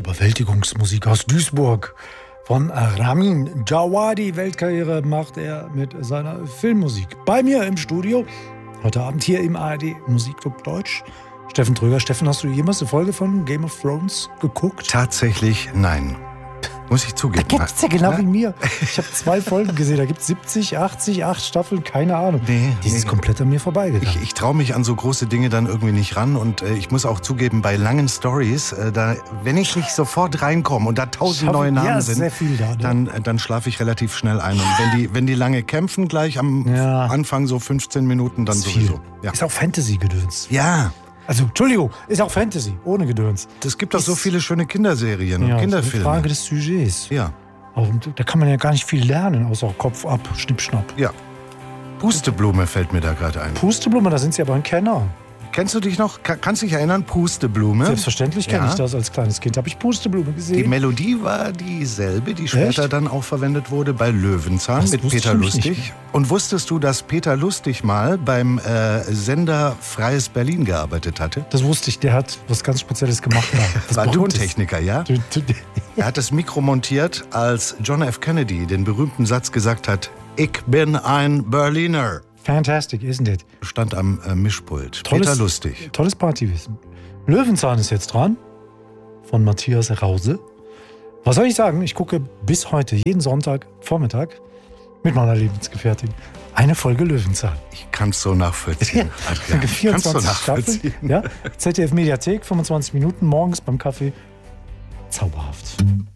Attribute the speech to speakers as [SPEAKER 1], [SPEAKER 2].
[SPEAKER 1] Überwältigungsmusik aus Duisburg. Von Ramin Djawadi. Weltkarriere macht er mit seiner Filmmusik. Bei mir im Studio, heute Abend hier im ARD Musikclub Deutsch, Steffen Tröger. Steffen, hast du jemals eine Folge von Game of Thrones geguckt?
[SPEAKER 2] Tatsächlich nein. Muss ich zugeben.
[SPEAKER 1] Da gibt es ja genau wie mir. Ich habe 2 Folgen gesehen. Da gibt es 70, 80, 8 Staffeln, keine Ahnung. Die ist komplett an mir vorbeigegangen.
[SPEAKER 2] Ich traue mich an so große Dinge dann irgendwie nicht ran. Und ich muss auch zugeben, bei langen Stories, wenn ich nicht sofort reinkomme und da 1000 neue Namen sind,
[SPEAKER 1] sehr viel da, ne?
[SPEAKER 2] dann schlafe ich relativ schnell ein. Und wenn die lange kämpfen, gleich am Anfang so 15 Minuten, dann sowieso.
[SPEAKER 1] Ja. Ist auch Fantasy-Gedöns.
[SPEAKER 2] Ja.
[SPEAKER 1] Also, Entschuldigung, ist auch Fantasy, ohne Gedöns.
[SPEAKER 2] Es gibt doch so viele schöne Kinderserien und Kinderfilme.
[SPEAKER 1] Das ist eine Frage des Sujets.
[SPEAKER 2] Ja.
[SPEAKER 1] Aber da kann man ja gar nicht viel lernen, außer Kopf ab, Schnipp-Schnapp.
[SPEAKER 2] Ja. Pusteblume fällt mir da gerade ein.
[SPEAKER 1] Pusteblume, da sind Sie aber ein Kenner.
[SPEAKER 2] Kennst du dich noch? Kannst du dich erinnern? Pusteblume?
[SPEAKER 1] Selbstverständlich kenne ich das. Als kleines Kind habe ich Pusteblume gesehen.
[SPEAKER 2] Die Melodie war dieselbe, die später dann auch verwendet wurde bei Löwenzahn mit Peter Lustig. Und wusstest du, dass Peter Lustig mal beim Sender Freies Berlin gearbeitet hatte?
[SPEAKER 1] Das wusste ich. Der hat was ganz Spezielles gemacht.
[SPEAKER 2] Das war Tontechniker, ja? Er hat das Mikro montiert, als John F. Kennedy den berühmten Satz gesagt hat: Ich bin ein Berliner.
[SPEAKER 1] Fantastic, isn't it?
[SPEAKER 2] Stand am Mischpult. Peter Lustig.
[SPEAKER 1] Tolles Partywissen. Löwenzahn ist jetzt dran. Von Matthias Rause. Was soll ich sagen? Ich gucke bis heute jeden Sonntag Vormittag mit meiner Lebensgefährtin eine Folge Löwenzahn.
[SPEAKER 2] Ich kann es so nachvollziehen.
[SPEAKER 1] Ja. 24 Staffeln. Ja. ZDF Mediathek, 25 Minuten morgens beim Kaffee. Zauberhaft.